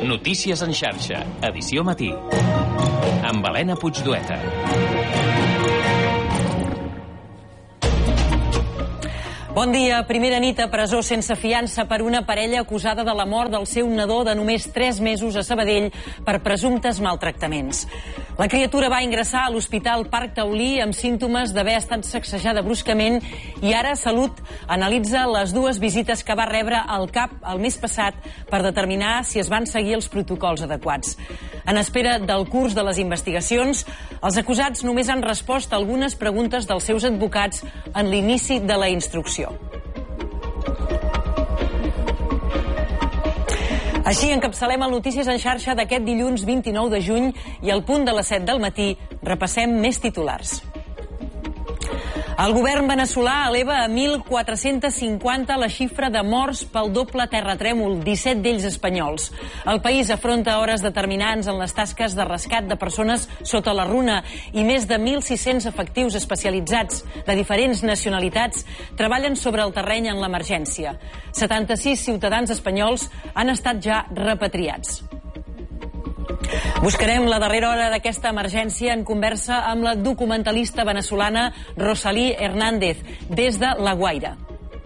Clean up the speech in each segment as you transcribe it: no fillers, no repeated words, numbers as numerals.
Notícies en xarxa, edició matí. Amb Helena Puigdueta. Bon dia. Primera nit a presó sense fiança per una parella acusada de la mort del seu nadó de només 3 mesos a Sabadell per presumptes maltractaments. La criatura va ingressar a l'Hospital Parc Taulí amb símptomes d'haver estat sacsejada bruscament i ara Salut analitza les 2 visites que va rebre al CAP el mes passat per determinar si es van seguir els protocols adequats. En espera del curs de les investigacions, els acusats només han respost a algunes preguntes dels seus advocats en l'inici de la instrucció. Així encapçalem el Notícies en xarxa d'aquest dilluns 29 de juny i al punt de les 7 del matí repassem més titulars. El govern veneçolà eleva a 1.450 la xifra de morts pel doble terratrèmol, 17 d'ells espanyols. El país afronta hores determinants en les tasques de rescat de persones sota la runa i més de 1.600 efectius especialitzats de diferents nacionalitats treballen sobre el terreny en l'emergència. 76 ciutadans espanyols han estat ja repatriats. Buscarem la darrera hora d'aquesta emergència en conversa amb la documentalista venezolana Rosalí Hernández, des de La Guaira.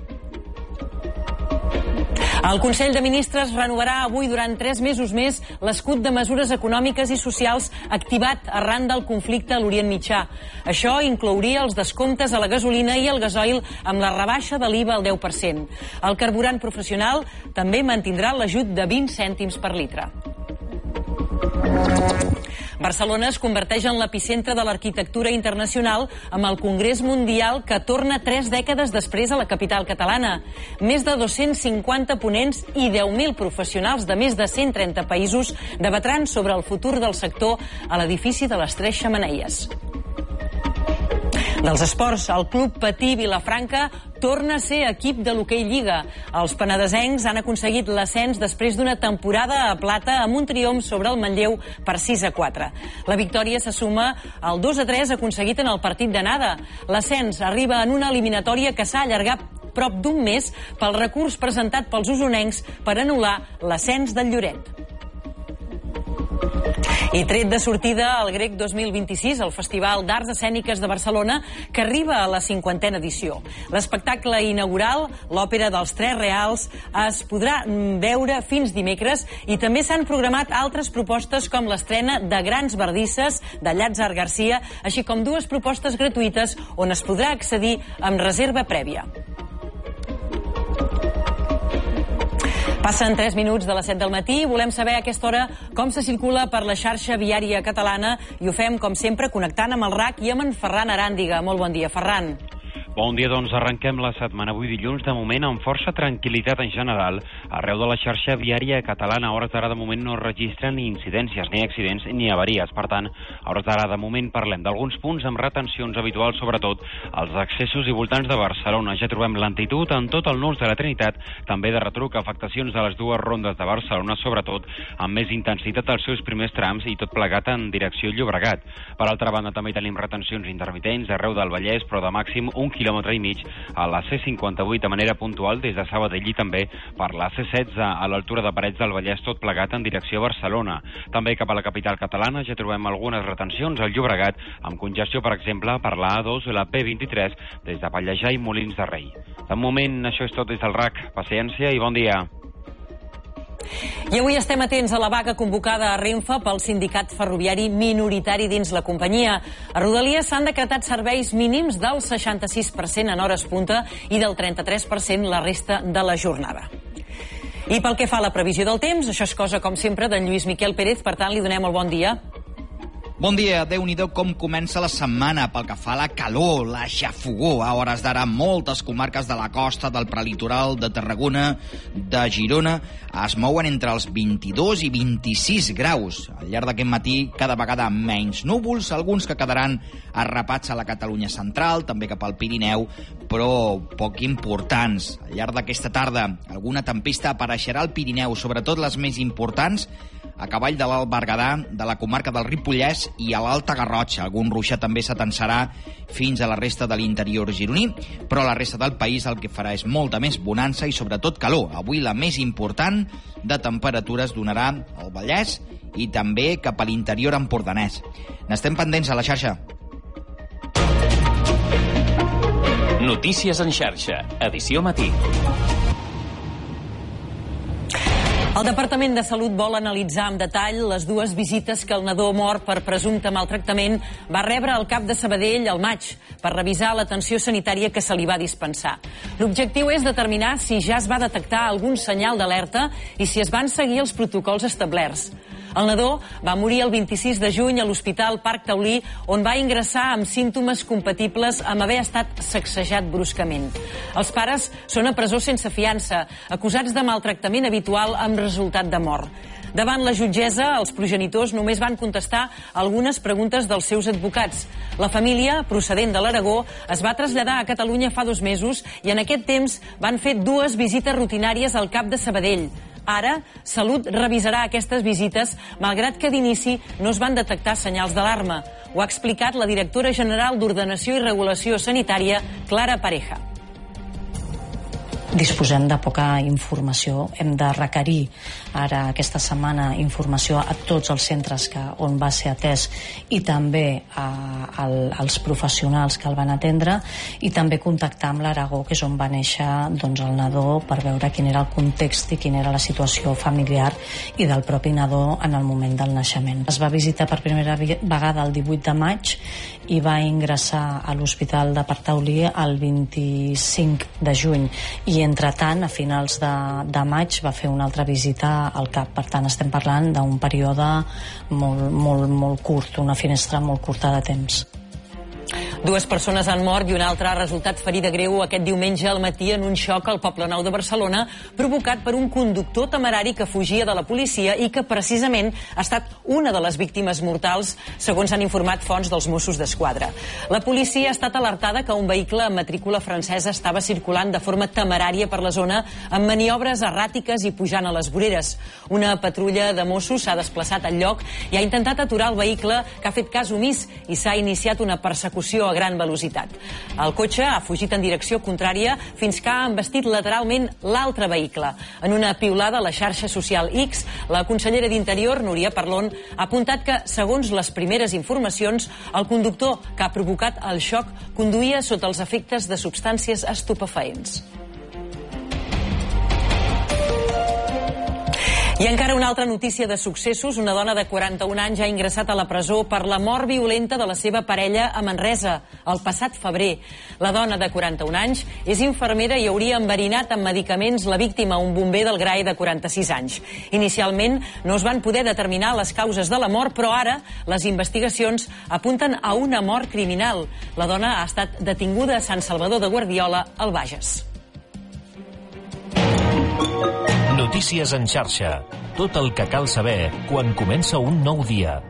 El Consell de Ministres renovarà avui durant 3 mesos més l'escut de mesures econòmiques i socials activat arran del conflicte a l'Orient Mitjà. Això inclouria els descomptes a la gasolina i el gasoil amb la rebaixa de l'IVA al 10%. El carburant professional també mantindrà l'ajut de 20 cèntims per litre. Barcelona es converteix en l'epicentre de l'arquitectura internacional amb el Congrés Mundial que torna 3 dècades després a la capital catalana. Més de 250 ponents i 10.000 professionals de més de 130 països debatran sobre el futur del sector a l'edifici de les 3 xemeneies. Dels esports, el Club Patí Vilafranca torna a ser equip de l'hoquei Lliga. Els penedesencs han aconseguit l'ascens després d'una temporada a plata amb un triomf sobre el Manlleu per 6-4. La victòria se suma al 2-3 aconseguit en el partit d'anada. L'ascens arriba en una eliminatòria que s'ha allargat prop d'un mes pel recurs presentat pels usonencs per anul·lar l'ascens del Lloret. I tret de sortida el Grec 2026, el Festival d'Arts Escèniques de Barcelona, que arriba a la 50a edició. L'espectacle inaugural, l'òpera dels 3 reals, es podrà veure fins dimecres i també s'han programat altres propostes com l'estrena de Grans Bardisses de Llàtzer Garcia, així com 2 propostes gratuïtes on es podrà accedir amb reserva prèvia. Passen 3 minuts de les 7 del matí. Volem saber a aquesta hora com se circula per la xarxa viària catalana i ho fem, com sempre, connectant amb el RAC i amb en Ferran Aràndiga. Molt bon dia, Ferran. Bon dia, doncs arrenquem la setmana avui dilluns, de moment amb força tranquil·litat en general. Arreu de la xarxa viària catalana, a hores d'ara de moment no registren ni incidències, ni accidents, ni avaries. Per tant, a hores d'ara de moment parlem d'alguns punts amb retencions habituals, sobretot als accessos i voltants de Barcelona. Ja trobem lentitud en tot el nus de la Trinitat, també de retruc, afectacions de les 2 rondes de Barcelona, sobretot amb més intensitat als seus primers trams i tot plegat en direcció Llobregat. Per altra banda, també tenim retencions intermitents arreu del Vallès, però de màxim 1,5 quilòmetres a la C58 de manera puntual des de Sabadell i també per la C16 a l'altura de Parets del Vallès, tot plegat en direcció a Barcelona. També cap a la capital catalana ja trobem algunes retencions al Llobregat, amb congestió, per exemple, per la A2 i la P23 des de Pallejà i Molins de Rei. De moment, això és tot des del RAC. Paciència i bon dia. I avui estem atents a la vaga convocada a Renfe pel sindicat ferroviari minoritari dins la companyia. A Rodalies s'han decretat serveis mínims del 66% en hores punta i del 33% la resta de la jornada. I pel que fa a la previsió del temps, això és cosa, com sempre, d'en Lluís Miquel Pérez, per tant, li donem el bon dia. Bon dia, Déu-n'hi-do com comença la setmana pel que fa a la calor, la xafogor. A hores d'ara, moltes comarques de la costa, del prelitoral, de Tarragona, de Girona, es mouen entre els 22 i 26 graus. Al llarg d'aquest matí, cada vegada menys núvols, alguns que quedaran arrapats a la Catalunya central, també cap al Pirineu, però poc importants. Al llarg d'aquesta tarda, alguna tempesta apareixerà al Pirineu, sobretot les més importants, a cavall de l'Alt Berguedà, de la comarca del Ripollès i a l'Alta Garrotxa. Algun ruixat també s'atensarà fins a la resta de l'interior gironí, però la resta del país el que farà és molta més bonança i sobretot calor. Avui la més important de temperatures donarà al Vallès i també cap a l'interior empordanès. N'estem pendents a la xarxa. Notícies en xarxa, edició matí. El Departament de Salut vol analitzar amb detall les dues visites que el nadó mort per presumpte maltractament va rebre al CAP de Sabadell al maig per revisar l'atenció sanitària que se li va dispensar. L'objectiu és determinar si ja es va detectar algun senyal d'alerta i si es van seguir els protocols establerts. El nadó va morir el 26 de juny a l'Hospital Parc Taulí, on va ingressar amb símptomes compatibles amb haver estat sacsejat bruscament. Els pares són a presó sense fiança, acusats de maltractament habitual amb resultat de mort. Davant la jutgessa, els progenitors només van contestar algunes preguntes dels seus advocats. La família, procedent de l'Aragó, es va traslladar a Catalunya fa 2 mesos i en aquest temps van fer 2 visites rutinàries al CAP de Sabadell. Ara, Salut revisarà aquestes visites, malgrat que d'inici no es van detectar senyals d'alarma. Ho ha explicat la directora general d'Ordenació i Regulació Sanitària, Clara Pareja. Disposem de poca informació. Hem de requerir ara aquesta setmana informació a tots els centres on va ser atès i també als professionals que el van atendre i també contactar amb l'Aragó, que és on va néixer el nadó, per veure quin era el context i quina era la situació familiar i del propi nadó en el moment del naixement. Es va visitar per primera vegada el 18 de maig i va ingressar a l'Hospital de Parc Taulí el 25 de juny i entretant, a finals de maig, va fer una altra visita al CAP. Per tant, estem parlant d'un període molt curt, una finestra molt curta de temps. 2 persones han mort i una altra ha resultat ferida greu aquest diumenge al matí en un xoc al Poblenou de Barcelona provocat per un conductor temerari que fugia de la policia i que precisament ha estat una de les víctimes mortals, segons han informat fonts dels Mossos d'Esquadra. La policia ha estat alertada que un vehicle amb matrícula francesa estava circulant de forma temerària per la zona amb maniobres erràtiques i pujant a les voreres. Una patrulla de Mossos s'ha desplaçat al lloc i ha intentat aturar el vehicle, que ha fet cas omís i s'ha iniciat una persecució a gran velocitat. El cotxe ha fugit en direcció contrària fins que ha embestit lateralment l'altre vehicle. En una piulada a la xarxa social X, la consellera d'Interior, Núria Parlon, ha apuntat que, segons les primeres informacions, el conductor que ha provocat el xoc conduïa sota els efectes de substàncies estupefaents. I encara una altra notícia de successos. Una dona de 41 anys ha ingressat a la presó per la mort violenta de la seva parella a Manresa el passat febrer. La dona de 41 anys és infermera i hauria enverinat amb medicaments la víctima, un bomber del GRAE de 46 anys. Inicialment no es van poder determinar les causes de la mort, però ara les investigacions apunten a una mort criminal. La dona ha estat detinguda a Sant Salvador de Guardiola, al Bages. Notícies en xarxa. Tot el que cal saber quan comença un nou dia.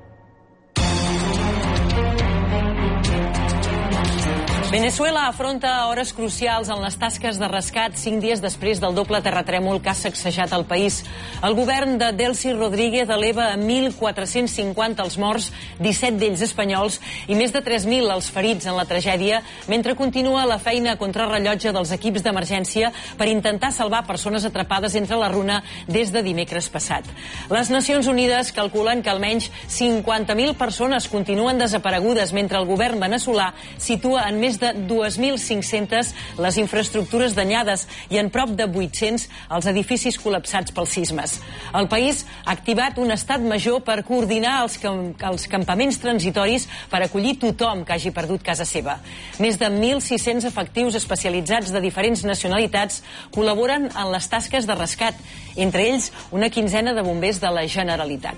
Veneçuela afronta hores crucials en les tasques de rescat 5 dies després del doble terratrèmol que ha sacsejat el país. El govern de Delcy Rodríguez eleva a 1.450 els morts, 17 d'ells espanyols, i més de 3.000 els ferits en la tragèdia, mentre continua la feina a contrarrellotge dels equips d'emergència per intentar salvar persones atrapades entre la runa des de dimecres passat. Les Nacions Unides calculen que almenys 50.000 persones continuen desaparegudes, mentre el govern veneçolà situa en més de 2.500 les infraestructures danyades i en prop de 800 els edificis col·lapsats pels sismes. El país ha activat un estat major per coordinar els campaments transitoris per acollir tothom que hagi perdut casa seva. Més de 1.600 efectius especialitzats de diferents nacionalitats col·laboren en les tasques de rescat, entre ells una quinzena de bombers de la Generalitat.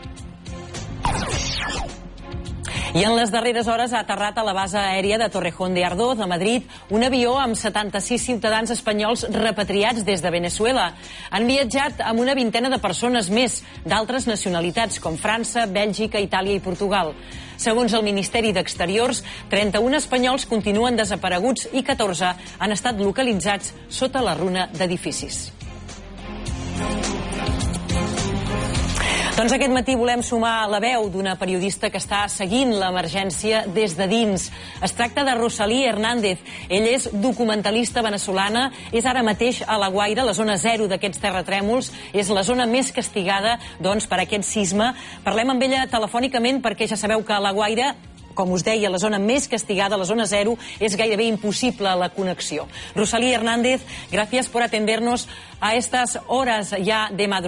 I en les darreres hores ha aterrat a la base aèria de Torrejón de Ardoz, a Madrid, un avió amb 76 ciutadans espanyols repatriats des de Veneçuela. Han viatjat amb una vintena de persones més, d'altres nacionalitats, com França, Bèlgica, Itàlia i Portugal. Segons el Ministeri d'Exteriors, 31 espanyols continuen desapareguts i 14 han estat localitzats sota la runa d'edificis. Doncs aquest matí volem sumar la veu d'una periodista que està seguint l'emergència des de dins. Es tracta de Rosalí Hernández. Ella és documentalista veneçolana, és ara mateix a La Guaira, la zona 0 d'aquests terratrèmols. És la zona més castigada, doncs, per aquest sisme. Parlem amb ella telefònicament perquè ja sabeu que a La Guaira, com us deia, la zona més castigada, la zona 0, es gairebé imposible la conexión. Rosalí Hernández, gracias por atendernos a estas horas ya de madrugada.